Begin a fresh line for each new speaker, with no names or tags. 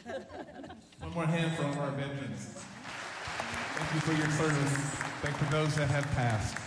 One more hand for all of our veterans. Thank you for your service. Thank you for those that have passed.